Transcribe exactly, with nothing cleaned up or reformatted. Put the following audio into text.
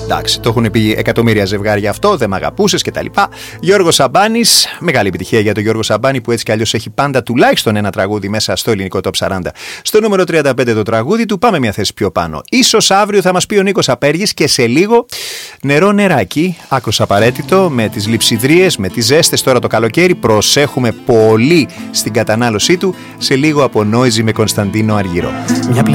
Εντάξει, το έχουν πει εκατομμύρια ζευγάρια αυτό, δεν μ' αγαπούσες κτλ. Γιώργος Σαμπάνης, μεγάλη επιτυχία για τον Γιώργο Σαμπάνη που έτσι κι αλλιώς έχει πάντα τουλάχιστον ένα τραγούδι μέσα στο ελληνικό Top σαράντα. Στο νούμερο τριάντα πέντε το τραγούδι του, πάμε μια θέση πιο πάνω. Ίσως αύριο θα μας πει ο Νίκος Απέργης και σε λίγο νερό νεράκι, άκρος απαραίτητο, με τις λειψιδρίες, με τις ζέστες τώρα το καλοκαίρι. Προσέχουμε πολύ στην κατανάλωσή του. Σε λίγο από Noisy με Κωνσταντίνο Αργυρό. Μια